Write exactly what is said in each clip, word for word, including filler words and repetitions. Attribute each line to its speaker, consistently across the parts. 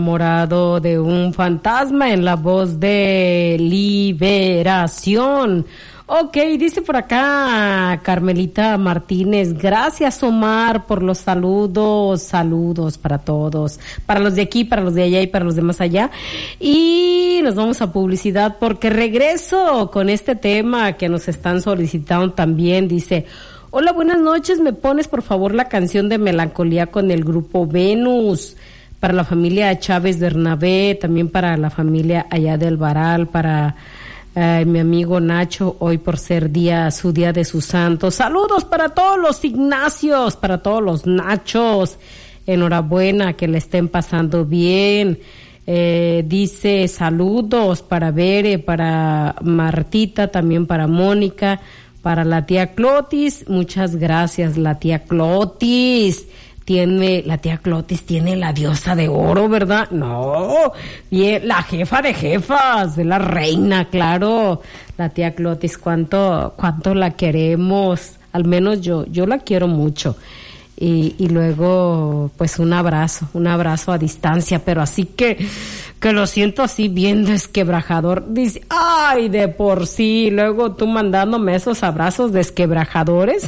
Speaker 1: Enamorado de un fantasma en la voz de Liberación. Ok, dice por acá Carmelita Martínez, gracias Omar por los saludos, saludos para todos, para los de aquí, para los de allá y para los de más allá. Y nos vamos a publicidad porque regreso con este tema que nos están solicitando también. Dice, hola, buenas noches, ¿me pones por favor la canción de Melancolía con el grupo Venus? Para la familia Chávez Bernabé, también para la familia allá del Varal, para eh, mi amigo Nacho, hoy por ser día, su día de su santo. Saludos para todos los Ignacios, para todos los Nachos. Enhorabuena, que le estén pasando bien. Eh, dice saludos para Bere, para Martita, también para Mónica, para la tía Clotis. Muchas gracias, la tía Clotis. Tiene, la tía Clotis tiene la diosa de oro, ¿verdad? No, bien, la jefa de jefas, de la reina, claro. La tía Clotis, cuánto, cuánto la queremos, al menos yo, yo la quiero mucho. Y, y luego, pues un abrazo, un abrazo a distancia, pero así que, que lo siento así bien desquebrajador. Dice, ay, de por sí, luego tú mandándome esos abrazos desquebrajadores.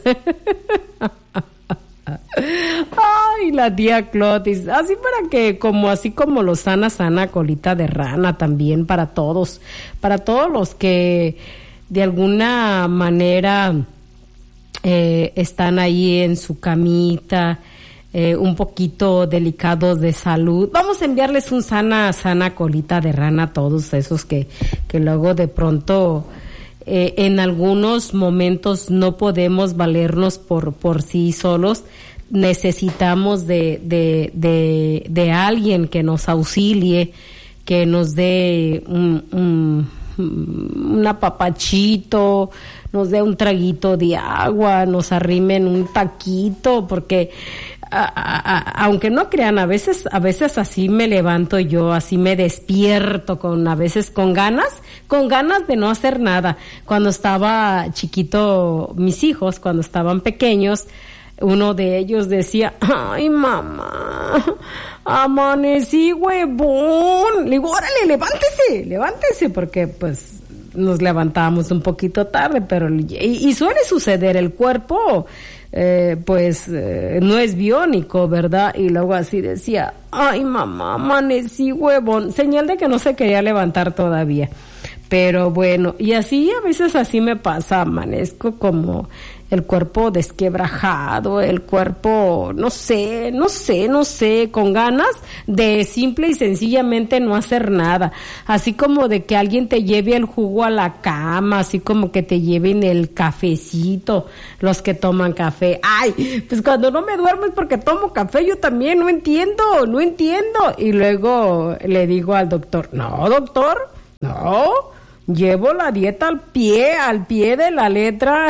Speaker 1: Ay, la tía Clotis, así para que, como así como lo sana, sana colita de rana también para todos, para todos los que de alguna manera eh, están ahí en su camita, eh, un poquito delicados de salud. Vamos a enviarles un sana, sana colita de rana a todos esos que, que luego de pronto Eh, en algunos momentos no podemos valernos por por sí solos, necesitamos de de de de alguien que nos auxilie, que nos dé un, un un apapachito, nos dé un traguito de agua, nos arrimen un taquito, porque A, a, a, aunque no crean, a veces, a veces así me levanto yo, así me despierto con, a veces con ganas, con ganas de no hacer nada. Cuando estaba chiquito, mis hijos, cuando estaban pequeños, uno de ellos decía, ay mamá, amanecí huevón. Le digo, órale, levántese, levántese, porque pues nos levantábamos un poquito tarde, pero, y, y suele suceder, el cuerpo, Eh, pues eh, no es biónico, ¿verdad? Y luego así decía, ay mamá, amanecí huevón, señal de que no se quería levantar todavía. Pero bueno, y así a veces así me pasa, amanezco como el cuerpo desquebrajado, el cuerpo, no sé, no sé, no sé, con ganas de simple y sencillamente no hacer nada. Así como de que alguien te lleve el jugo a la cama, así como que te lleven el cafecito, los que toman café. Ay, pues cuando no me duermo es porque tomo café, yo también, no entiendo, no entiendo. Y luego le digo al doctor, no, doctor, no, llevo la dieta al pie, al pie de la letra.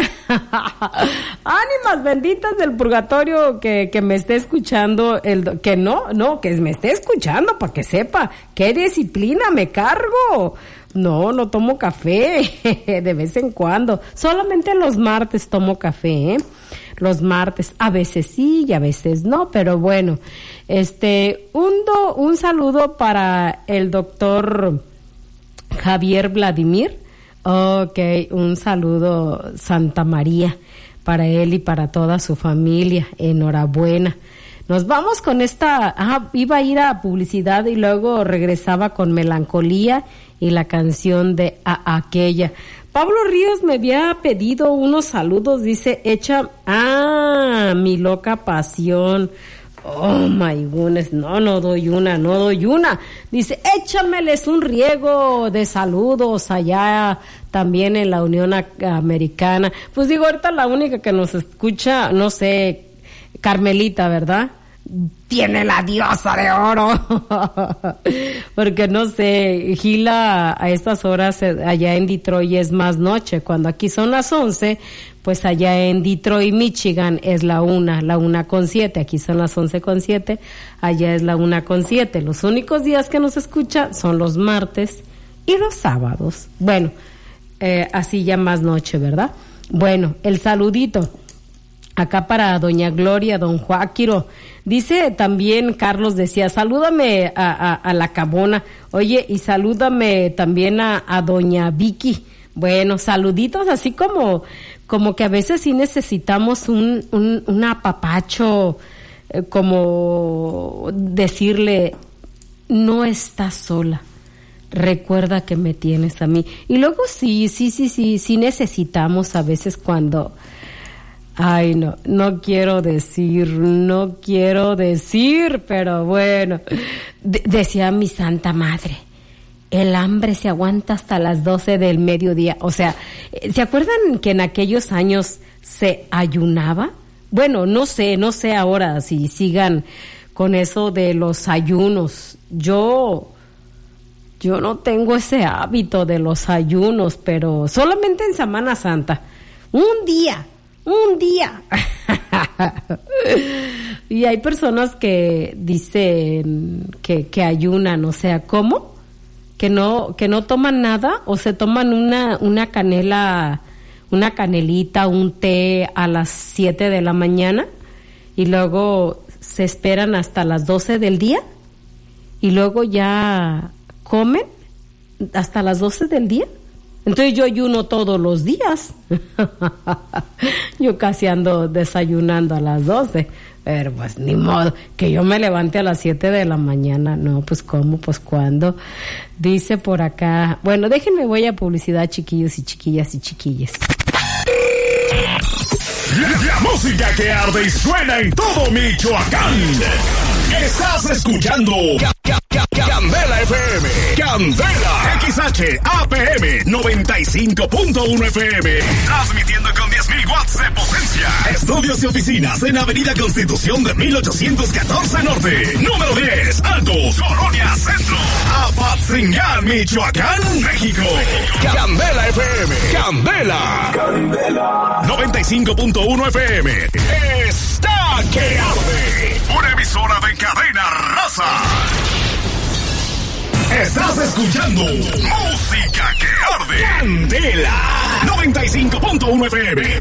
Speaker 1: Ánimas benditas del purgatorio que, que me esté escuchando, el que no, no, que me esté escuchando para que sepa qué disciplina me cargo. No, no tomo café de vez en cuando. Solamente los martes tomo café, ¿eh? Los martes, a veces sí y a veces no, pero bueno, este, un, do, un saludo para el doctor Javier Vladimir. Ok, un saludo Santa María para él y para toda su familia. Enhorabuena. Nos vamos con esta, ah, iba a ir a publicidad y luego regresaba con Melancolía y la canción de a aquella. Pablo Ríos me había pedido unos saludos, dice, echa, ah, mi loca pasión. Oh my goodness, no, no doy una, no doy una. Dice, échameles un riego de saludos allá también en la Unión Americana. Pues digo, ahorita la única que nos escucha, no sé, Carmelita, ¿verdad? Tiene la diosa de oro. Porque no sé, Gila a estas horas allá en Detroit es más noche. Cuando aquí son las once, pues allá en Detroit, Michigan es la una, la una con siete. Aquí son las once con siete, allá es la una con siete. Los únicos días que nos escucha son los martes y los sábados. Bueno, eh, así ya más noche, ¿verdad? Bueno, el saludito. Acá para doña Gloria, don Joaquiro. Dice también Carlos, decía, salúdame a, a, a la Cabona. Oye, y salúdame también a, a doña Vicky. Bueno, saluditos así como, como que a veces sí necesitamos un, un, un apapacho, eh, como decirle, no estás sola. Recuerda que me tienes a mí. Y luego sí, sí, sí, sí, sí necesitamos a veces cuando... Ay, no, no quiero decir, no quiero decir, pero bueno, de- decía mi santa madre, el hambre se aguanta hasta las doce del mediodía. O sea, ¿se acuerdan que en aquellos años se ayunaba? Bueno, no sé, no sé ahora si sigan con eso de los ayunos. Yo, yo no tengo ese hábito de los ayunos, pero solamente en Semana Santa, un día. Un día. Y hay personas que dicen que, que ayunan, o sea, ¿cómo? Que no, que no toman nada, o se toman una, una canela, una canelita, un té a las siete de la mañana, y luego se esperan hasta las doce del día, y luego ya comen hasta las doce del día. Entonces yo ayuno todos los días. Yo casi ando desayunando a las doce. Pero pues ni modo, que yo me levante a las siete de la mañana. No, pues ¿cómo? Pues ¿cuándo? Dice por acá. Bueno, déjenme, voy a publicidad, chiquillos y chiquillas y chiquillas.
Speaker 2: La, la música que arde y suena en todo Michoacán. Estás escuchando Ca- Ca- Ca- Candela F M. Candela X H A P M noventa y cinco punto uno F M. Transmitiendo con diez mil watts de potencia. Estudios y oficinas en Avenida Constitución de mil ochocientos catorce Norte. Número diez, Altos, Colonia Centro. Apatzingán, Michoacán, México. Candela F M. Candela. Candela. noventa y cinco punto uno F M. Está que arde. Una emisora de cadena raza. Estás escuchando música que arde. Candela noventa y cinco punto uno F M.